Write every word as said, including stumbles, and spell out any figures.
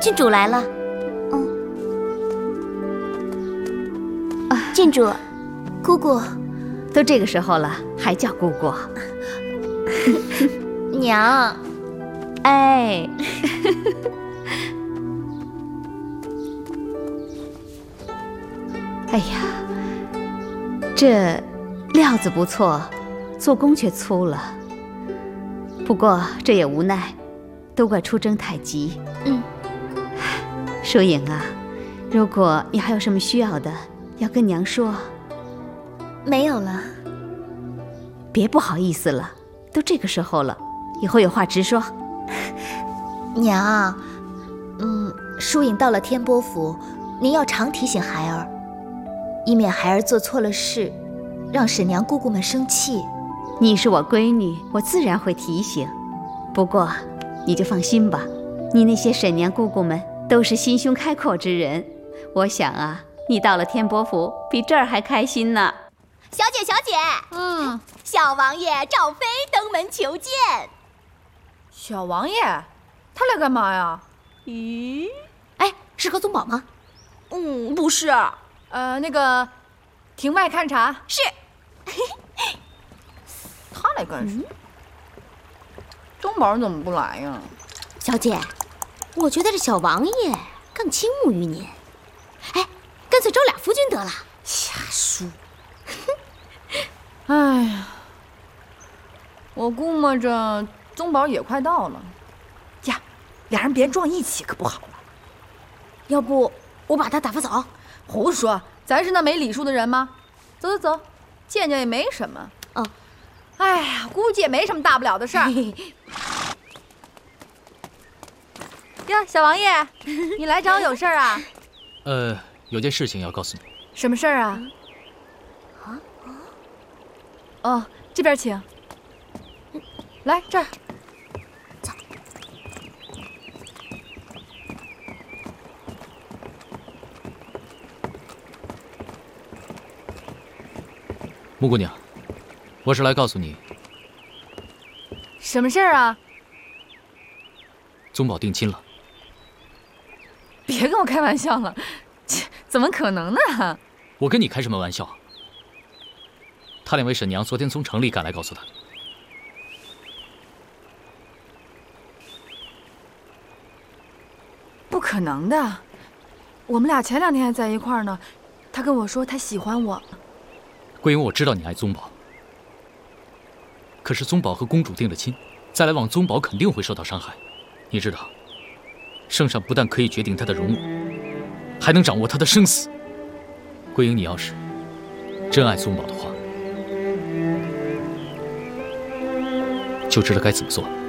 郡主来了。嗯，啊，郡主，姑姑， 都这个时候了，还叫姑姑？ 娘， 哎，哎呀，这料子不错，做工却粗了。不过这也无奈，都怪出征太急。 嗯， 疏影啊，如果你还有什么需要的，要跟娘说。 没有了。 别不好意思了，都这个时候了，以后有话直说。 娘，嗯，疏影到了天波府，您要常提醒孩儿，以免孩儿做错了事，让婶娘姑姑们生气。 你是我闺女，我自然会提醒。不过你就放心吧，你那些婶娘姑姑们都是心胸开阔之人，我想啊，你到了天波府比这儿还开心呢。 小姐，小姐， 嗯， 小王爷赵飞登门求见。 小王爷，他来干嘛呀？ 咦， 哎，是何宗保吗？ 嗯，不是。 呃，那个，庭外勘察。 是。 他来干什么？宗保怎么不来呀？ 小姐，我觉得这小王爷更倾慕于您。哎，干脆招俩夫君得了。 瞎说。哎呀，我估摸着宗保也快到了。呀，俩人别撞一起可不好了。 要不我把他打发走？ 胡说，咱是那没礼数的人吗？走走走，见见也没什么。 哦。 哎呀，估计也没什么大不了的事儿。呀，小王爷，你来找我有事儿啊？ 呃，有件事情要告诉你。 什么事儿啊？啊？哦，这边请。来这儿。 走。 木姑娘，我是来告诉你， 什么事儿啊？ 宗保定亲了。 别跟我开玩笑了，怎么可能呢？ 我跟你开什么玩笑？他两位婶娘昨天从城里赶来告诉他。 不可能的，我们俩前两天还在一块儿呢，他跟我说他喜欢我。 桂英，我知道你爱宗保，可是宗保和公主定了亲，再来往宗保肯定会受到伤害。你知道，圣上不但可以决定他的容辱，还能掌握他的生死。桂英，你要是真爱宗保的话，就知道该怎么做了。